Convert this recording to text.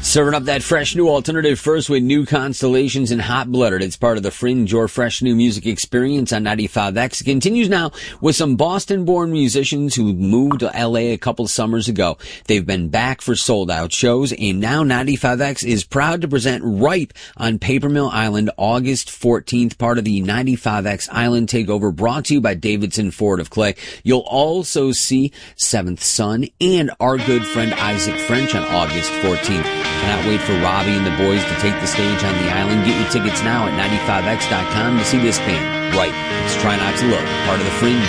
Serving up that fresh new alternative first with New Constellations and Hot Blooded. It's part of the Fringe, your fresh new music experience on 95X. It continues now with some Boston-born musicians who moved to LA a couple summers ago. They've been back for sold-out shows, and now 95X is proud to present Ripe on Paper Mill Island August 14th, part of the 95X Island Takeover, brought to you by Davidson Ford of Clay. You'll also see Seventh Son and our good friend Isaac French on August 14th. Cannot wait for Robbie and the boys to take the stage on the island. Get your tickets now at 95x.com to see this band. Right, let's try not to look. Part of the Fringe,